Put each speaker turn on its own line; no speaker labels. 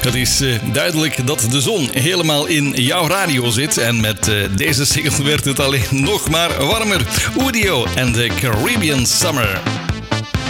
Het is duidelijk dat de zon helemaal in jouw radio zit. En met deze single werd het alleen nog maar warmer. Udio en de Caribbean Summer.